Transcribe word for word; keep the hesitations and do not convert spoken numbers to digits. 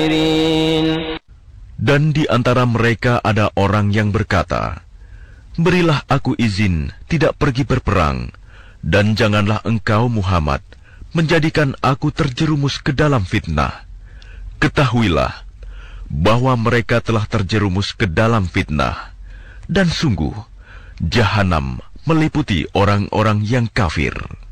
الكافرين. Dan di antara mereka ada orang yang berkata, "Berilah aku izin tidak pergi berperang, dan janganlah engkau Muhammad menjadikan aku terjerumus ke dalam fitnah." Ketahuilah bahwa mereka telah terjerumus ke dalam fitnah, dan sungguh Jahanam meliputi orang-orang yang kafir.